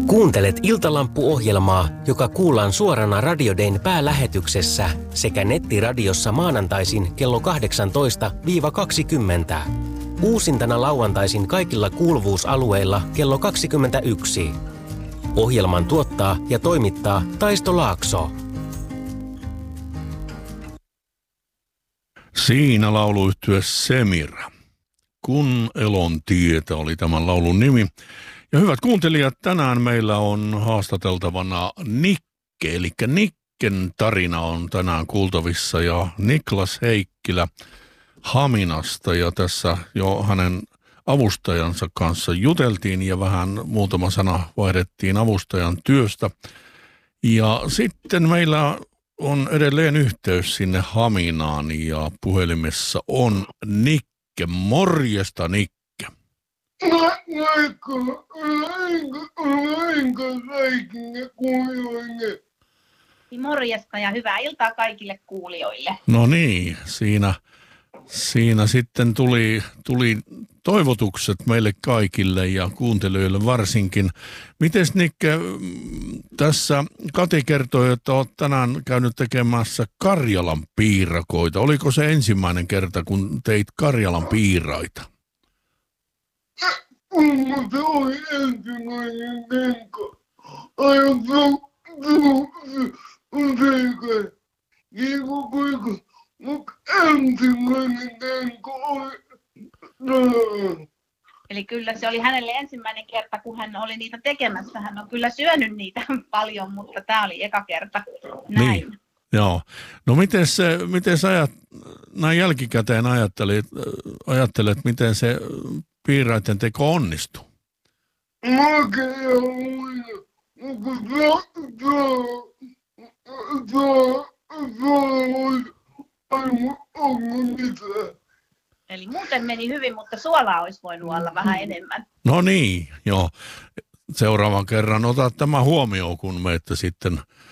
Kuuntelet Iltalamppu-ohjelmaa, joka kuullaan suorana Radio Dayn päälähetyksessä sekä nettiradiossa maanantaisin kello 18-20. Uusintana lauantaisin kaikilla kuuluvuusalueilla kello 21. Ohjelman tuottaa ja toimittaa Taisto Laakso. Siinä lauluyhtye Semira. Kun elon tietä oli tämän laulun nimi. Ja hyvät kuuntelijat, tänään meillä on haastateltavana Nikke, eli Nikken tarina on tänään kuultavissa ja Niklas Heikkilä Haminasta ja tässä jo hänen avustajansa kanssa juteltiin ja vähän muutama sana vaihdettiin avustajan työstä. Ja sitten meillä on edelleen yhteys sinne Haminaan ja puhelimessa on Nikke. Morjesta, Nikke. Morjesta ja hyvää iltaa kaikille kuulijoille. No niin, siinä sitten tuli toivotukset meille kaikille ja kuuntelijoille varsinkin. Mites Nikke, tässä Kati kertoi, että olet tänään käynyt tekemässä Karjalan piirakoita. Oliko se ensimmäinen kerta, kun teit Karjalan piiraita? Se oli ensimmäinen kenkä. Aion mutta ensimmäinen kenkä oli. Eli kyllä se oli hänelle ensimmäinen kerta, kun hän oli niitä tekemässä. Hän on kyllä syönyt niitä paljon, mutta tämä oli eka kerta. Näin. Niin, joo. No miten sä näin jälkikäteen ajattelet, miten se piiraiden teko onnistui? Eli muuten meni hyvin, mutta suolaa olisi voinut olla vähän enemmän. No niin, joo. Seuraavan kerran ota tämä huomioon, kun menette sitten